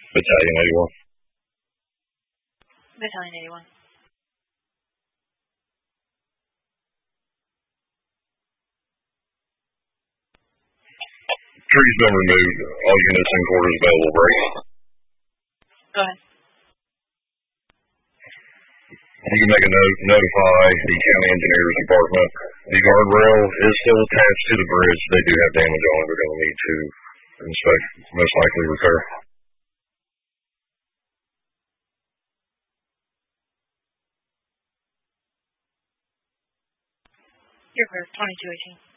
Battalion 81. Battalion 81. Tree's been removed. All units in quarters available. Break. Go ahead. You can make a note, notify the county engineers department. The guardrail is still attached to the bridge. They do have damage on it. They're going to need to inspect, most likely repair. You're clear. 2218.